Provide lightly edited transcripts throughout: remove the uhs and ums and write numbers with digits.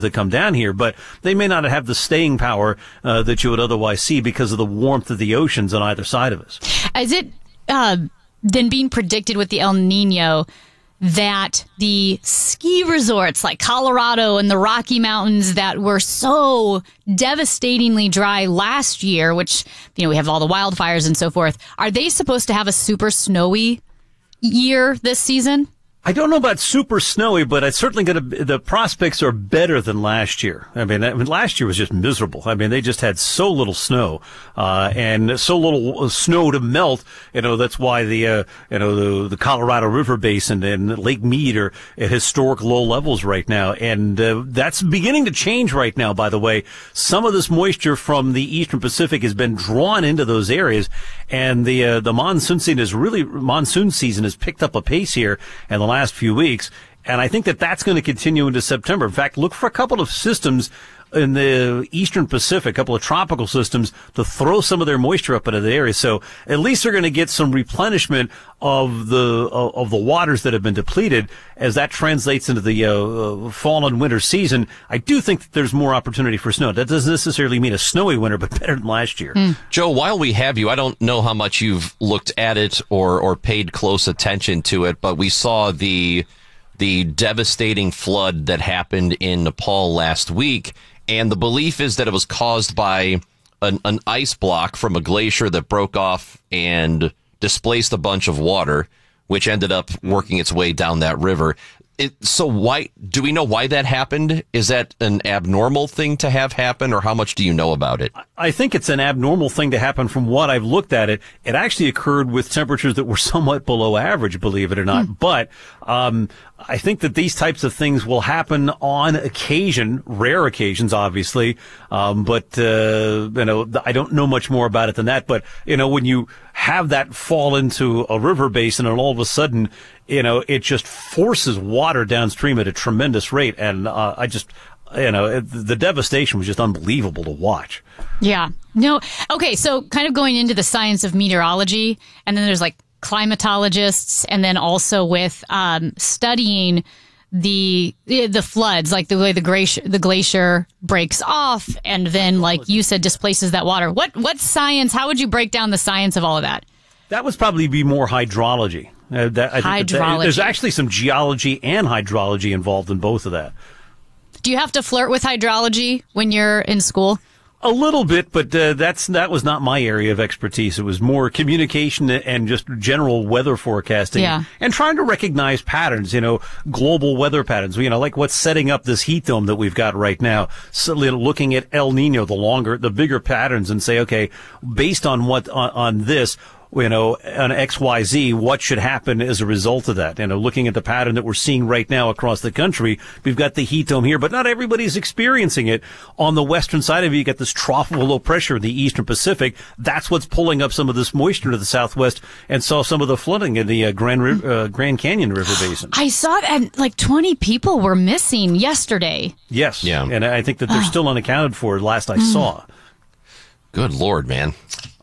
that come down here, but they may not have the staying power that you would otherwise see because of the warmth of the oceans on either side of us. Is it then being predicted with the El Nino that the ski resorts like Colorado and the Rocky Mountains that were so devastatingly dry last year, which, we have all the wildfires and so forth, are they supposed to have a super snowy year this season? I don't know about super snowy, but it's certainly the prospects are better than last year. I mean, last year was just miserable. I mean, they just had so little snow, and so little snow to melt. That's why the Colorado River Basin and Lake Mead are at historic low levels right now. And, that's beginning to change right now, by the way. Some of this moisture from the Eastern Pacific has been drawn into those areas, and the monsoon season has picked up a pace here, and the last few weeks, and I think that's going to continue into September. In fact, look for a couple of systems in the Eastern Pacific, a couple of tropical systems to throw some of their moisture up into the area. So at least they're going to get some replenishment of the waters that have been depleted as that translates into the fall and winter season. I do think that there's more opportunity for snow. That doesn't necessarily mean a snowy winter, but better than last year. Joe, while we have you, I don't know how much you've looked at it or paid close attention to it, but we saw the devastating flood that happened in Nepal last week. And the belief is that it was caused by an ice block from a glacier that broke off and displaced a bunch of water, which ended up working its way down that river. So why do we know why that happened? Is that an abnormal thing to have happen, or how much do you know about it? I think it's an abnormal thing to happen from what I've looked at it. It actually occurred with temperatures that were somewhat below average, believe it or not. But I think that these types of things will happen on occasion, rare occasions, obviously. But I don't know much more about it than that. But, when you have that fall into a river basin and all of a sudden, it just forces water downstream at a tremendous rate. And the devastation was just unbelievable to watch. Yeah. No. Okay. So kind of going into the science of meteorology, and then there's like climatologists, and then also with studying the floods, like the way the glacier breaks off and then, like you said, displaces that water. What science? How would you break down the science of all of that? That would probably be more hydrology. I think there's actually some geology and hydrology involved in both of that. Do you have to flirt with hydrology when you're in school? A little bit, but that was not my area of expertise. It was more communication and just general weather forecasting, and trying to recognize patterns, global weather patterns, like what's setting up this heat dome that we've got right now. So looking at El Nino, the bigger patterns, and say, okay, based on on this, on XYZ, what should happen as a result of that? Looking at the pattern that we're seeing right now across the country, we've got the heat dome here, but not everybody's experiencing it. On the western side of you got this trough of low pressure in the Eastern Pacific. That's what's pulling up some of this moisture to the southwest, and saw some of the flooding in the Grand Canyon River Basin. I saw that like 20 people were missing yesterday. Yes. Yeah. And I think that they're still unaccounted for, last I saw. Good Lord, man.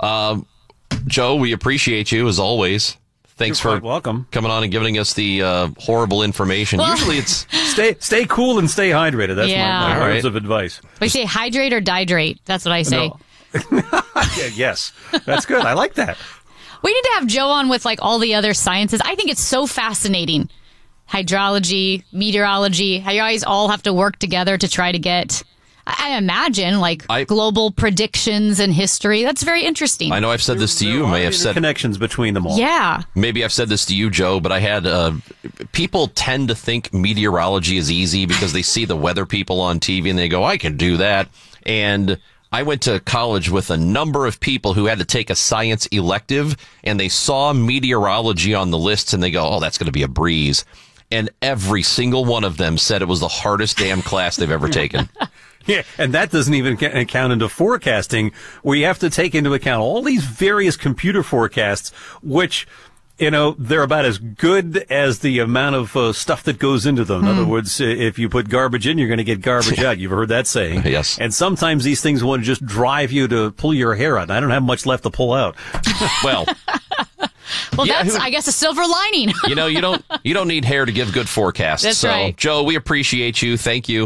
Joe, we appreciate you as always. Thanks for welcome coming on and giving us the horrible information. Well, usually it's stay cool and stay hydrated. That's my words of advice. We say hydrate or dihydrate. That's what I say. No. Yes, that's good. I like that. We need to have Joe on with like all the other sciences. I think it's so fascinating. Hydrology, meteorology, how you guys all have to work together to try to get, I imagine, global predictions and history. That's very interesting. I know I've said this to you. May have said connections between them all. Yeah. Maybe I've said this to you, Joe, but I had people tend to think meteorology is easy because they see the weather people on TV and they go, I can do that. And I went to college with a number of people who had to take a science elective, and they saw meteorology on the lists and they go, oh, that's going to be a breeze. And every single one of them said it was the hardest damn class they've ever taken. Yeah, and that doesn't even count into forecasting, where you have to take into account all these various computer forecasts, which, they're about as good as the amount of stuff that goes into them. In other words, if you put garbage in, you're going to get garbage out. You've heard that saying. Yes. And sometimes these things want to just drive you to pull your hair out. I don't have much left to pull out. Well, that's, I guess, a silver lining. You don't need hair to give good forecasts. That's right. Joe, we appreciate you. Thank you.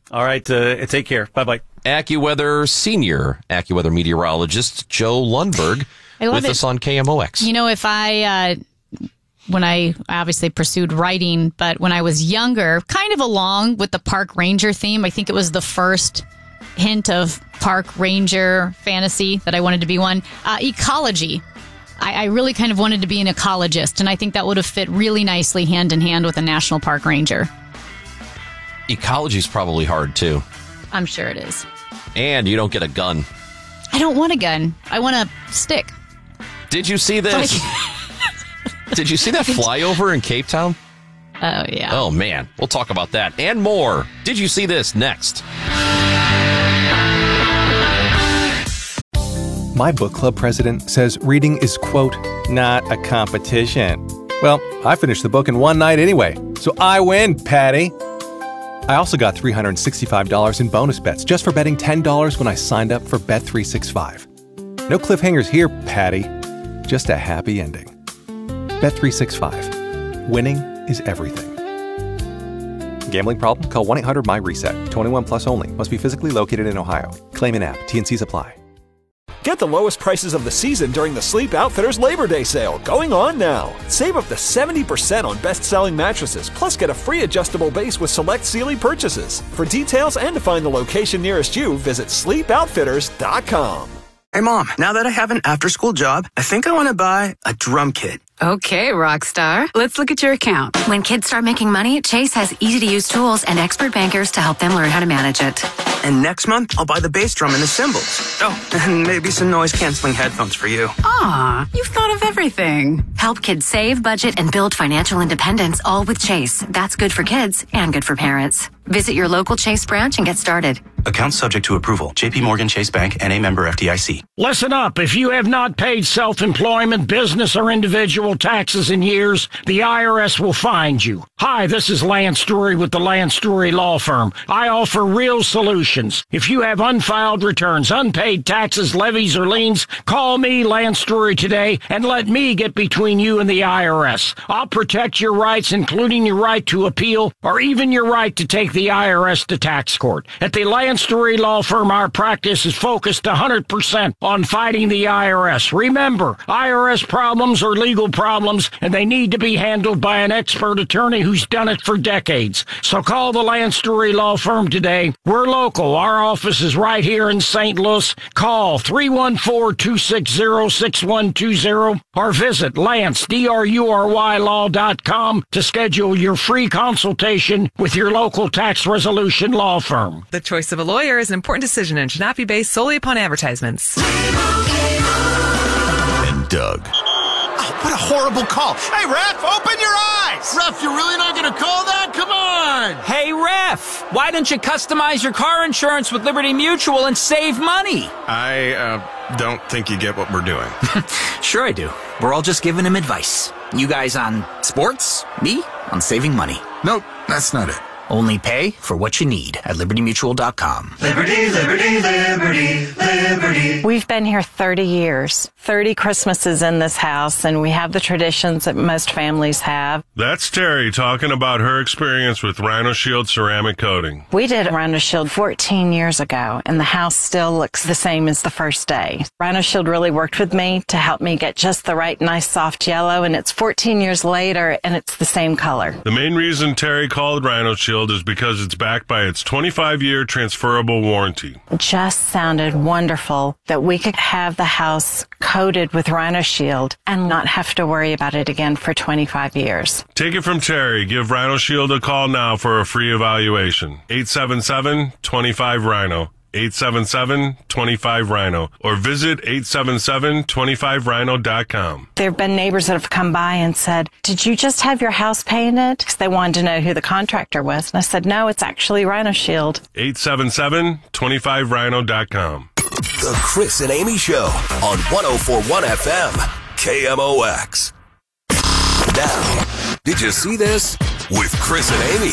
All right. Take care. Bye-bye. Senior AccuWeather meteorologist Joe Lundberg with us on KMOX. You know, if when I obviously pursued writing, but when I was younger, kind of along with the park ranger theme, I think it was the first hint of park ranger fantasy that I wanted to be one. Ecology. I really kind of wanted to be an ecologist, and I think that would have fit really nicely hand in hand with a national park ranger. Ecology is probably hard, too. I'm sure it is. And you don't get a gun. I don't want a gun. I want a stick. Did you see this? Did you see that flyover in Cape Town? Oh, yeah. Oh, man. We'll talk about that and more. Did you see this? Next. My book club president says reading is, quote, not a competition. Well, I finished the book in one night anyway, so I win, Patty. I also got $365 in bonus bets just for betting $10 when I signed up for Bet365. No cliffhangers here, Patty. Just a happy ending. Bet365. Winning is everything. Gambling problem? Call 1-800-MY-RESET. 21 plus only. Must be physically located in Ohio. Claim in app. T&Cs apply. Get the lowest prices of the season during the Sleep Outfitters Labor Day sale, going on now. Save up to 70% on best-selling mattresses, plus get a free adjustable base with select Sealy purchases. For details and to find the location nearest you, visit sleepoutfitters.com. Hey, Mom, now that I have an after-school job, I think I want to buy a drum kit. Okay, Rockstar. Let's look at your account. When kids start making money, Chase has easy-to-use tools and expert bankers to help them learn how to manage it. And next month, I'll buy the bass drum and the cymbals. Oh, and maybe some noise-canceling headphones for you. Aw, you've thought of everything. Help kids save, budget, and build financial independence, all with Chase. That's good for kids and good for parents. Visit your local Chase branch and get started. Account subject to approval. J.P. Morgan Chase Bank, N.A. member FDIC. Listen up. If you have not paid self-employment, business, or individual taxes in years, the IRS will find you. Hi, this is Lance Drury with the Lance Drury Law Firm. I offer real solutions. If you have unfiled returns, unpaid taxes, levies, or liens, call me, Lance Drury, today, and let me get between you and the IRS. I'll protect your rights, including your right to appeal, or even your right to take the IRS to tax court. At the Lance Drury Law Firm, our practice is focused 100% on fighting the IRS. Remember, IRS problems are legal problems, and they need to be handled by an expert attorney who's done it for decades. So call the Lance Drury Law Firm today. We're local. Our office is right here in St. Louis. Call 314-260-6120 or visit LanceDruryLaw.com to schedule your free consultation with your local tax resolution law firm. The choice of a lawyer is an important decision and should not be based solely upon advertisements. And Doug. Oh, what a horrible call. Hey, ref, open your eyes. Ref, you're really not going to call that? Come on. Hey, ref, why don't you customize your car insurance with Liberty Mutual and save money? I don't think you get what we're doing. Sure I do. We're all just giving him advice. You guys on sports, me on saving money. Nope, that's not it. Only pay for what you need at LibertyMutual.com. Liberty, liberty, liberty, liberty. We've been here 30 years, 30 Christmases in this house, and we have the traditions that most families have. That's Terry talking about her experience with Rhino Shield ceramic coating. We did Rhino Shield 14 years ago, and the house still looks the same as the first day. Rhino Shield really worked with me to help me get just the right, nice, soft yellow, and it's 14 years later, and it's the same color. The main reason Terry called Rhino Shield is because it's backed by its 25-year transferable warranty. It just sounded wonderful that we could have the house coated with Rhino Shield and not have to worry about it again for 25 years. Take it from Terry. Give Rhino Shield a call now for a free evaluation. 877-25-RHINO. 877-25-RHINO or visit 877-25rhino.com. There have been neighbors that have come by and said, did you just have your house painted? Because they wanted to know who the contractor was. And I said, no, it's actually Rhino Shield. 877-25rhino.com. The Chris and Amy Show on 104.1 FM, KMOX. Now, did you see this? With Chris and Amy.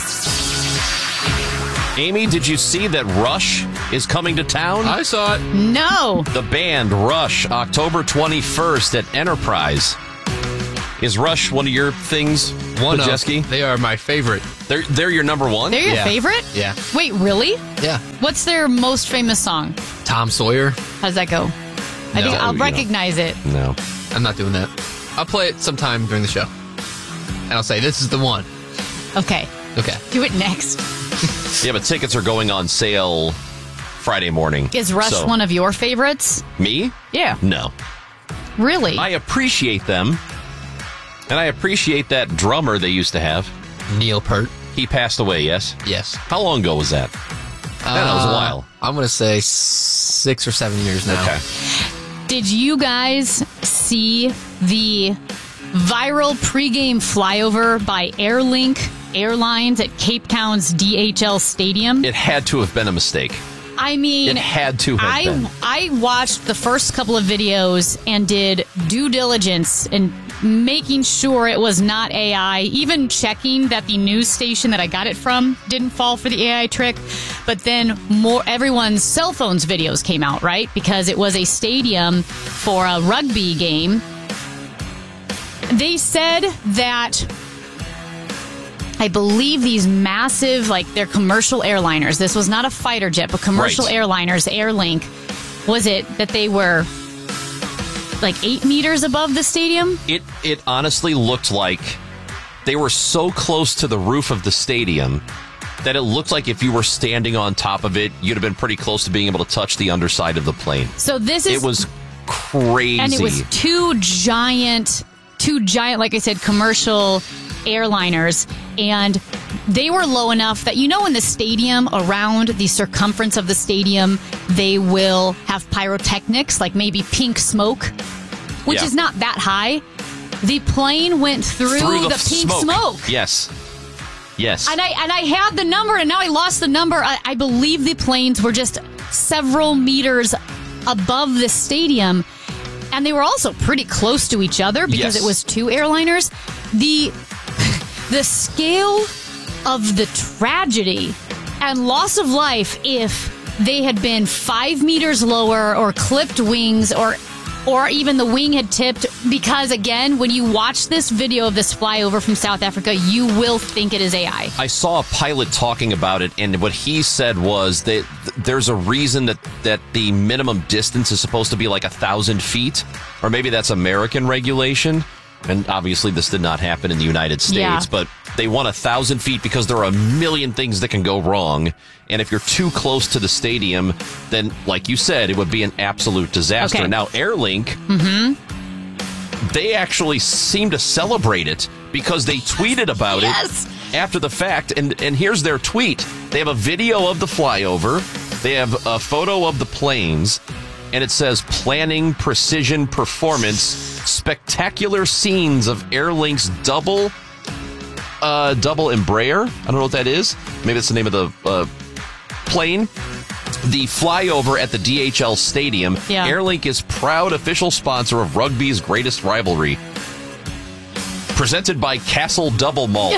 Amy, did you see that Rush is coming to town? I saw it. No. The band Rush, October 21st at Enterprise. Is Rush one of your things, Majeski? They are my favorite. They're your number one? They're your favorite? Yeah. Wait, really? Yeah. What's their most famous song? Tom Sawyer. How's that go? I think I'll recognize it. No. I'm not doing that. I'll play it sometime during the show. And I'll say, this is the one. Okay. Okay. Do it next. Yeah, but tickets are going on sale Friday morning. Is Rush one of your favorites? Me? Yeah. No. Really? I appreciate them. And I appreciate that drummer they used to have. Neil Peart. He passed away, yes? Yes. How long ago was that? That was a while. I'm going to say 6 or 7 years now. Okay. Did you guys see the viral pregame flyover by Airlink Airlines at Cape Town's DHL Stadium? It had to have been a mistake. I mean, it had to have been. I watched the first couple of videos and did due diligence and making sure it was not AI, even checking that the news station that I got it from didn't fall for the AI trick. But then everyone's cell phones videos came out, right? Because it was a stadium for a rugby game. They said that I believe these massive, they're commercial airliners. This was not a fighter jet, but commercial airliners, Airlink. Was it that they were 8 meters above the stadium? It honestly looked like they were so close to the roof of the stadium that it looked like if you were standing on top of it, you'd have been pretty close to being able to touch the underside of the plane. So it was crazy. And it was two giant, like I said, commercial airliners, and they were low enough that, in the stadium, around the circumference of the stadium, they will have pyrotechnics, like maybe pink smoke, which is not that high. The plane went through the pink smoke. Yes. And I had the number, and now I lost the number. I believe the planes were just several meters above the stadium, and they were also pretty close to each other because it was two airliners. The scale of the tragedy and loss of life if they had been 5 meters lower or clipped wings or even the wing had tipped, because again, when you watch this video of this flyover from South Africa, you will think it is AI. I saw a pilot talking about it, and what he said was that there's a reason that the minimum distance is supposed to be 1,000 feet, or maybe that's American regulation. And obviously this did not happen in the United States, but they want 1,000 feet because there are a million things that can go wrong. And if you're too close to the stadium, then, like you said, it would be an absolute disaster. Okay. Now, Airlink, they actually seem to celebrate it because they tweeted about it after the fact. And here's their tweet. They have a video of the flyover. They have a photo of the planes. And it says, planning, precision, performance, spectacular scenes of Airlink's double Embraer. I don't know what that is. Maybe it's the name of the plane. The flyover at the DHL Stadium. Yeah. Airlink is proud official sponsor of rugby's greatest rivalry. Presented by Castle Double Malt.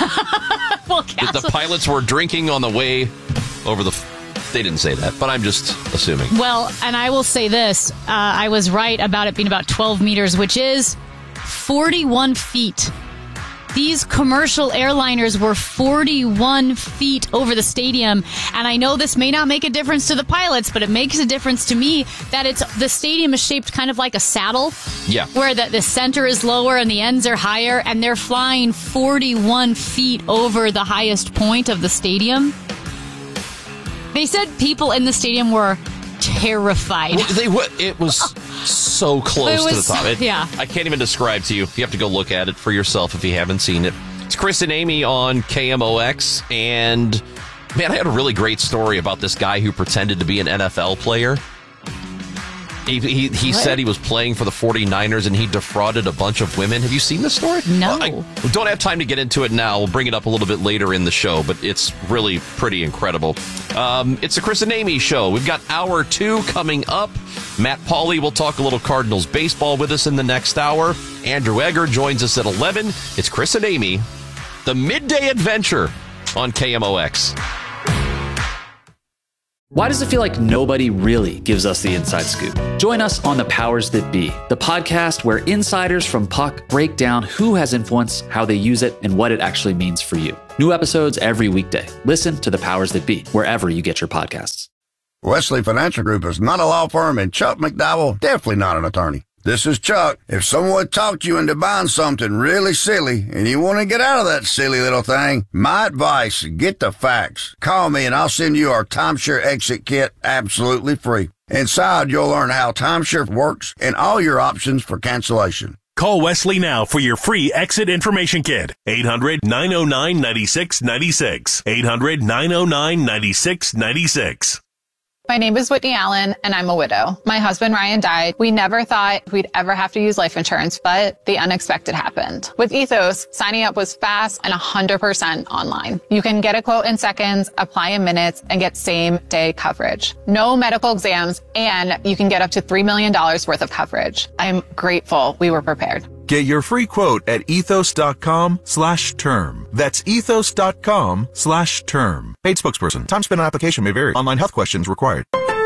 The pilots were drinking on the way over the... They didn't say that, but I'm just assuming. Well, and I will say this. I was right about it being about 12 meters, which is 41 feet. These commercial airliners were 41 feet over the stadium. And I know this may not make a difference to the pilots, but it makes a difference to me that the stadium is shaped kind of like a saddle. Yeah. Where the center is lower and the ends are higher, and they're flying 41 feet over the highest point of the stadium. They said people in the stadium were terrified. It was so close to the top. Yeah. I can't even describe to you. You have to go look at it for yourself if you haven't seen it. It's Chris and Amy on KMOX. And, man, I had a really great story about this guy who pretended to be an NFL player. He said he was playing for the 49ers and he defrauded a bunch of women. Have you seen this story? No. I don't have time to get into it now. We'll bring it up a little bit later in the show, but it's really pretty incredible. It's the Chris and Amy show. We've got hour 2 coming up. Matt Pauley will talk a little Cardinals baseball with us in the next hour. Andrew Egger joins us at 11. It's Chris and Amy, the midday adventure on KMOX. Why does it feel like nobody really gives us the inside scoop? Join us on The Powers That Be, the podcast where insiders from Puck break down who has influence, how they use it, and what it actually means for you. New episodes every weekday. Listen to The Powers That Be, wherever you get your podcasts. Wesley Financial Group is not a law firm, and Chuck McDowell definitely not an attorney. This is Chuck. If someone talked you into buying something really silly and you want to get out of that silly little thing, my advice, get the facts. Call me and I'll send you our timeshare exit kit absolutely free. Inside, you'll learn how timeshare works and all your options for cancellation. Call Wesley now for your free exit information kit. 800-909-9696. 800-909-9696. My name is Whitney Allen, and I'm a widow. My husband, Ryan, died. We never thought we'd ever have to use life insurance, but the unexpected happened. With Ethos, signing up was fast and 100% online. You can get a quote in seconds, apply in minutes, and get same-day coverage. No medical exams, and you can get up to $3 million worth of coverage. I'm grateful we were prepared. Get your free quote at ethos.com/term. That's ethos.com/term. Paid spokesperson. Time spent on application may vary. Online health questions required.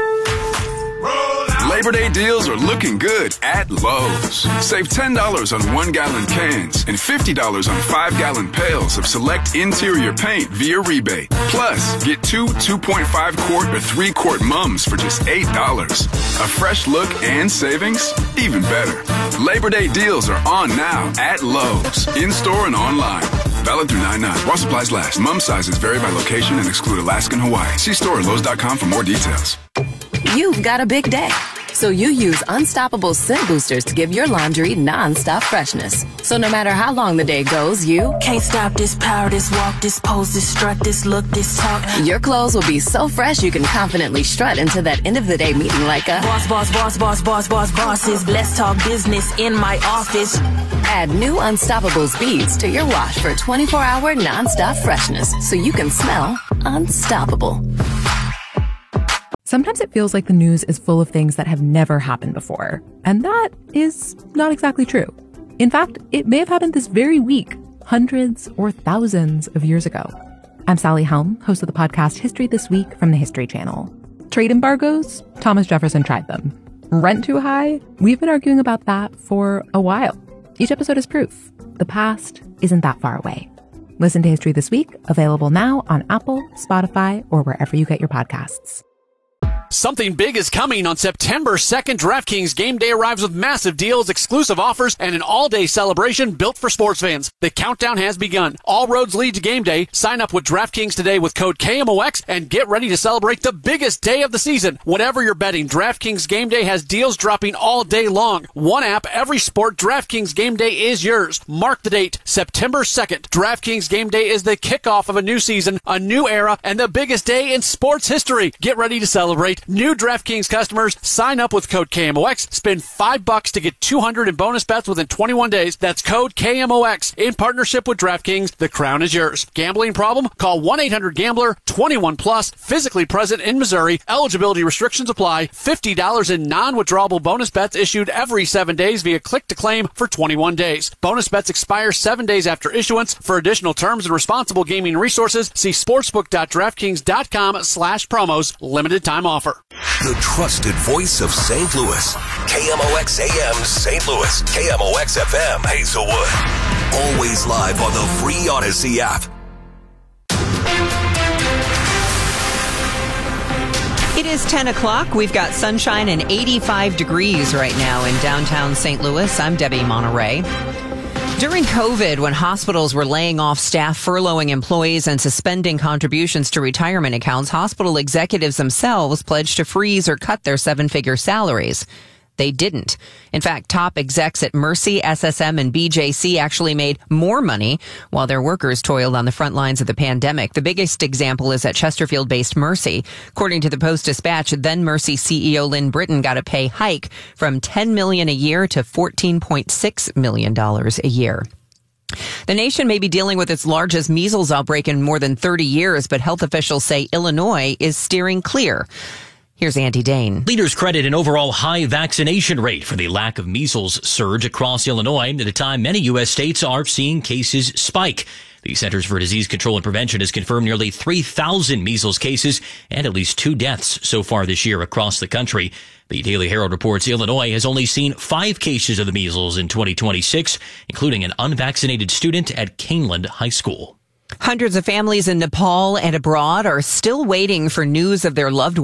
Labor Day deals are looking good at Lowe's. Save $10 on 1-gallon cans and $50 on 5-gallon pails of select interior paint via rebate. Plus, get 2 2.5-quart or 3-quart mums for just $8. A fresh look and savings? Even better. Labor Day deals are on now at Lowe's, in-store and online. Valid through 9/9. While supplies last. Mum sizes vary by location and exclude Alaska and Hawaii. See store at Lowe's.com for more details. You've got a big day, so you use Unstoppable Scent Boosters to give your laundry non-stop freshness. So no matter how long the day goes, you can't stop this power, this walk, this pose, this strut, this look, this talk. Your clothes will be so fresh you can confidently strut into that end of the day meeting like a bosses. Let's talk business in my office. Add new Unstoppable beads to your wash for 24-hour non-stop freshness so you can smell unstoppable. Sometimes it feels like the news is full of things that have never happened before. And that is not exactly true. In fact, it may have happened this very week, hundreds or thousands of years ago. I'm Sally Helm, host of the podcast History This Week from the History Channel. Trade embargoes? Thomas Jefferson tried them. Rent too high? We've been arguing about that for a while. Each episode is proof. The past isn't that far away. Listen to History This Week, available now on Apple, Spotify, or wherever you get your podcasts. Something big is coming on September 2nd. DraftKings Game Day arrives with massive deals, exclusive offers, and an all-day celebration built for sports fans. The countdown has begun. All roads lead to Game Day. Sign up with DraftKings today with code KMOX and get ready to celebrate the biggest day of the season. Whatever you're betting, DraftKings Game Day has deals dropping all day long. One app, every sport, DraftKings Game Day is yours. Mark the date, September 2nd. DraftKings Game Day is the kickoff of a new season, a new era, and the biggest day in sports history. Get ready to celebrate. New DraftKings customers, sign up with code KMOX. Spend $5 to get $200 in bonus bets within 21 days. That's code KMOX. In partnership with DraftKings, the crown is yours. Gambling problem? Call 1-800-GAMBLER. 21 plus. Physically present in Missouri. Eligibility restrictions apply. $50 in non-withdrawable bonus bets issued every 7 days via click to claim for 21 days. Bonus bets expire 7 days after issuance. For additional terms and responsible gaming resources, see sportsbook.draftkings.com/promos. Limited time offer. The trusted voice of St. Louis. KMOX AM St. Louis. KMOX FM Hazelwood. Always live on the free Odyssey app. It is 10 o'clock. We've got sunshine and 85 degrees right now in downtown St. Louis. I'm Debbie Monterey. During COVID, when hospitals were laying off staff, furloughing employees, and suspending contributions to retirement accounts, hospital executives themselves pledged to freeze or cut their 7-figure salaries. They didn't. In fact, top execs at Mercy, SSM, and BJC actually made more money while their workers toiled on the front lines of the pandemic. The biggest example is at Chesterfield-based Mercy. According to the Post-Dispatch, then Mercy CEO Lynn Britton got a pay hike from $10 million a year to $14.6 million a year. The nation may be dealing with its largest measles outbreak in more than 30 years, but health officials say Illinois is steering clear. Here's Andy Dane. Leaders credit an overall high vaccination rate for the lack of measles surge across Illinois at a time many U.S. states are seeing cases spike. The Centers for Disease Control and Prevention has confirmed nearly 3,000 measles cases and at least 2 deaths so far this year across the country. The Daily Herald reports Illinois has only seen 5 cases of the measles in 2026, including an unvaccinated student at Caneland High School. Hundreds of families in Nepal and abroad are still waiting for news of their loved ones.